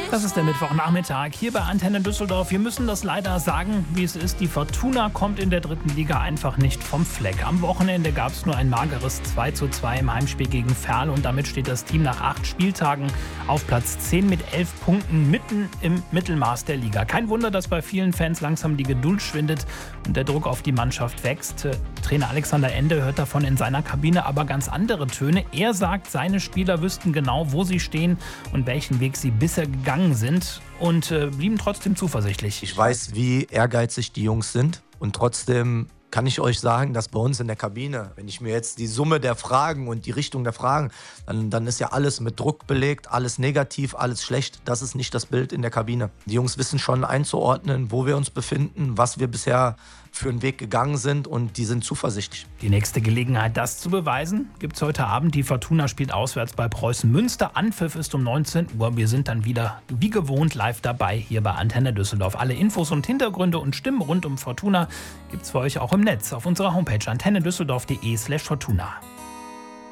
Das ist der Mittwochnachmittag hier bei Antenne Düsseldorf. Wir müssen das leider sagen, wie es ist. Die Fortuna kommt in der 3. Liga einfach nicht vom Fleck. Am Wochenende gab es nur ein mageres 2:2 im Heimspiel gegen Verl und damit steht das Team nach 8 Spieltagen auf Platz 10 mit 11 Punkten mitten im Mittelmaß der Liga. Kein Wunder, dass bei vielen Fans langsam die Geduld schwindet und der Druck auf die Mannschaft wächst. Trainer Alexander Ende hört davon in seiner Kabine aber ganz andere Töne. Er sagt, seine Spieler wüssten genau, wo sie stehen und welchen Weg sie bisher gegangen sind und blieben trotzdem zuversichtlich. Ich weiß, wie ehrgeizig die Jungs sind und trotzdem kann ich euch sagen, dass bei uns in der Kabine, wenn ich mir jetzt die Summe der Fragen und die Richtung der Fragen, dann ist ja alles mit Druck belegt, alles negativ, alles schlecht. Das ist nicht das Bild in der Kabine. Die Jungs wissen schon einzuordnen, wo wir uns befinden, was wir bisher für einen Weg gegangen sind und die sind zuversichtlich. Die nächste Gelegenheit, das zu beweisen, gibt es heute Abend. Die Fortuna spielt auswärts bei Preußen Münster. Anpfiff ist um 19 Uhr. Wir sind dann wieder wie gewohnt live dabei hier bei Antenne Düsseldorf. Alle Infos und Hintergründe und Stimmen rund um Fortuna gibt es für euch auch im Netz auf unserer Homepage antennedüsseldorf.de/Fortuna.